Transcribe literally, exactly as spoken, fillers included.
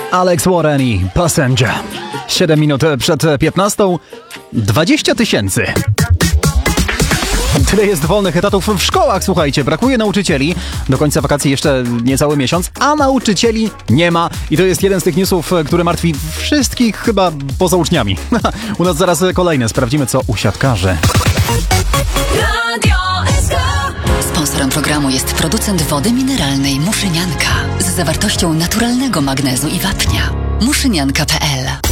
Alex Warren i Passenger. siedem minut przed piętnastą. dwadzieścia tysięcy. Tyle jest wolnych etatów w szkołach, słuchajcie. Brakuje nauczycieli. Do końca wakacji jeszcze niecały miesiąc, a nauczycieli nie ma. I to jest jeden z tych newsów, który martwi wszystkich chyba poza uczniami. U nas zaraz kolejne. Sprawdzimy, co u siatkarzy. Sponsorem programu jest producent wody mineralnej Muszynianka z zawartością naturalnego magnezu i wapnia. muszynianka kropka p l